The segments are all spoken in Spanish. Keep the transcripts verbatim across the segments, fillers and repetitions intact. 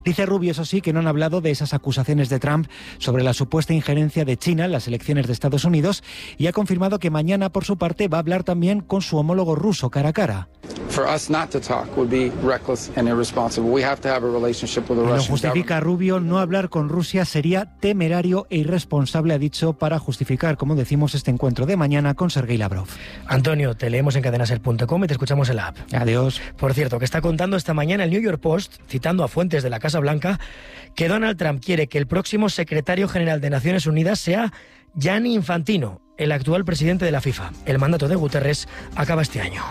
Dice Rubio, eso sí, que no han hablado de esas acusaciones de Trump sobre la supuesta injerencia de China en las elecciones de Estados Unidos y ha confirmado que mañana, por su parte, va a hablar también con su homólogo ruso cara a cara. No justifica Rubio, no hablar con Rusia sería temerario e irresponsable, ha dicho, para justificar, como decimos, este encuentro de mañana con Sergei Lavrov. Antonio, te leemos en cadena ser punto com y te escuchamos en la app. Adiós. Por cierto, que está contando esta mañana el New York Post, citando a fuentes de la Casa Blanca, que Donald Trump quiere que el próximo secretario general de Naciones Unidas sea Gianni Infantino, el actual presidente de la FIFA. El mandato de Guterres acaba este año.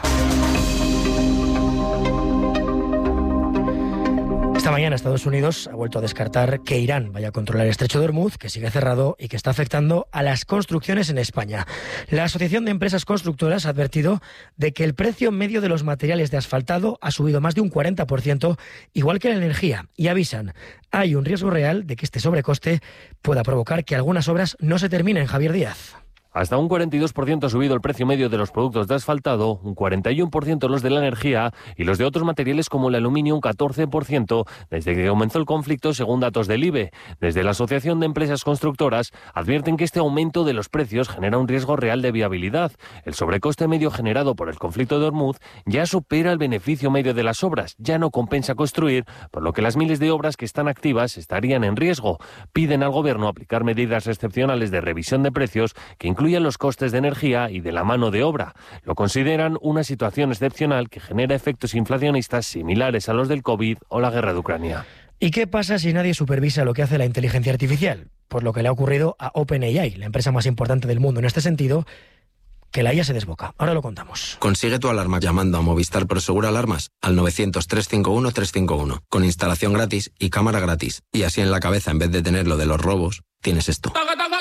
Esta mañana Estados Unidos ha vuelto a descartar que Irán vaya a controlar el estrecho de Hormuz, que sigue cerrado y que está afectando a las construcciones en España. La Asociación de Empresas Constructoras ha advertido de que el precio medio de los materiales de asfaltado ha subido más de un cuarenta por ciento, igual que la energía, y avisan, hay un riesgo real de que este sobrecoste pueda provocar que algunas obras no se terminen. Javier Díaz. Hasta un cuarenta y dos por ciento ha subido el precio medio de los productos de asfaltado, un cuarenta y uno por ciento los de la energía y los de otros materiales como el aluminio un catorce por ciento desde que comenzó el conflicto, según datos del I B E. Desde la Asociación de Empresas Constructoras advierten que este aumento de los precios genera un riesgo real de viabilidad. El sobrecoste medio generado por el conflicto de Hormuz ya supera el beneficio medio de las obras, ya no compensa construir, por lo que las miles de obras que están activas estarían en riesgo. Piden al Gobierno aplicar medidas excepcionales de revisión de precios que incluyan los costes de energía y de la mano de obra. Lo consideran una situación excepcional que genera efectos inflacionistas similares a los del COVID o la guerra de Ucrania. ¿Y qué pasa si nadie supervisa lo que hace la inteligencia artificial? Pues lo que le ha ocurrido a OpenAI, la empresa más importante del mundo en este sentido, que la I A se desboca. Ahora lo contamos. Consigue tu alarma llamando a Movistar Prosegur Alarmas al novecientos, trescientos cincuenta y uno, trescientos cincuenta y uno, con instalación gratis y cámara gratis. Y así en la cabeza, en vez de tener lo de los robos, tienes esto.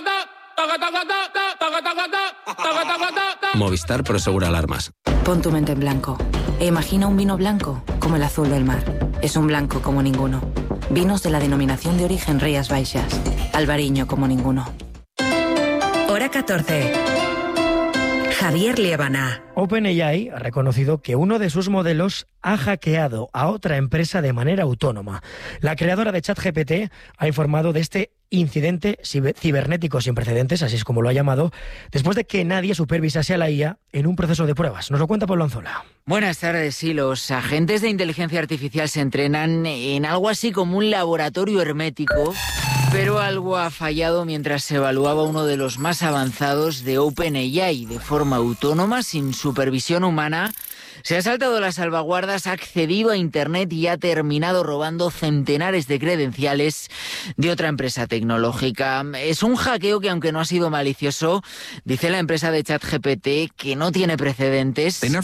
Movistar Prosegur Alarmas. Pon tu mente en blanco e imagina un vino blanco como el azul del mar. Es un blanco como ninguno. Vinos de la denominación de origen Rías Baixas. Albariño como ninguno. Hora catorce. Javier Liébana. OpenAI ha reconocido que uno de sus modelos ha hackeado a otra empresa de manera autónoma. La creadora de ChatGPT ha informado de este incidente cibernético sin precedentes, así es como lo ha llamado, después de que nadie supervisase a la I A en un proceso de pruebas. Nos lo cuenta Pablo Anzola. Buenas tardes. Sí, los agentes de inteligencia artificial se entrenan en algo así como un laboratorio hermético, pero algo ha fallado mientras se evaluaba uno de los más avanzados de OpenAI de forma autónoma, sin supervisión humana. Se ha saltado las salvaguardas, ha accedido a Internet y ha terminado robando centenares de credenciales de otra empresa tecnológica. Es un hackeo que, aunque no ha sido malicioso, dice la empresa de ChatGPT que no tiene precedentes y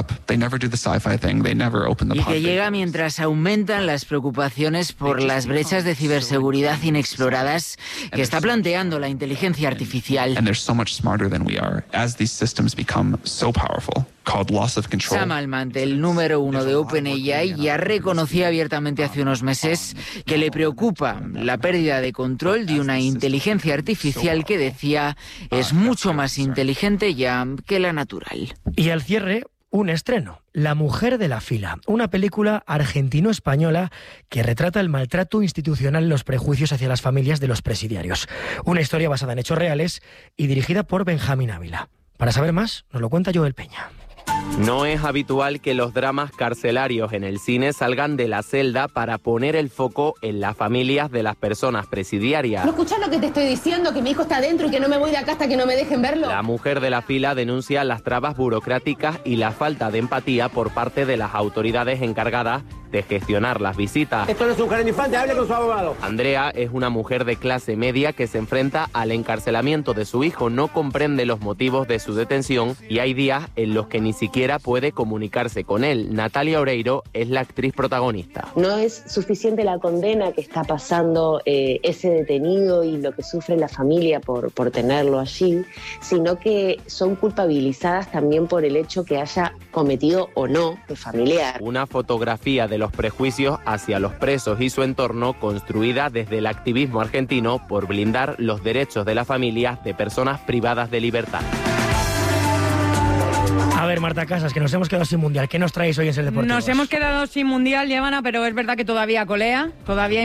que llega mientras aumentan las preocupaciones por las brechas de ciberseguridad inexploradas que está planteando la inteligencia artificial. Sam Altman, el número uno de OpenAI, ya reconocía abiertamente hace unos meses que le preocupa la pérdida de control de una inteligencia artificial que, decía, es mucho más inteligente ya que la natural. Y al cierre, un estreno, La mujer de la fila, una película argentino-española que retrata el maltrato institucional y los prejuicios hacia las familias de los presidiarios. Una historia basada en hechos reales y dirigida por Benjamín Ávila. Para saber más, nos lo cuenta Joel Peña. No es habitual que los dramas carcelarios en el cine salgan de la celda para poner el foco en las familias de las personas presidiarias. ¿No escuchás lo que te estoy diciendo? Que mi hijo está adentro y que no me voy de acá hasta que no me dejen verlo. La mujer de la fila denuncia las trabas burocráticas y la falta de empatía por parte de las autoridades encargadas de gestionar las visitas. Esto no es un jardín infante, hable con su abogado. Andrea es una mujer de clase media que se enfrenta al encarcelamiento de su hijo, no comprende los motivos de su detención y hay días en los que ni siquiera puede comunicarse con él. Natalia Oreiro es la actriz protagonista. No es suficiente la condena que está pasando eh, ese detenido y lo que sufre la familia por, por tenerlo allí, sino que son culpabilizadas también por el hecho que haya cometido o no de familiar. Una fotografía de los prejuicios hacia los presos y su entorno, construida desde el activismo argentino por blindar los derechos de las familias de personas privadas de libertad. A ver, ver, Marta Casas, que nos hemos quedado sin Mundial. ¿Qué nos traéis hoy en Ser Deportivos? Nos hemos quedado sin Mundial, Llévana, pero es verdad que todavía colea, todavía hay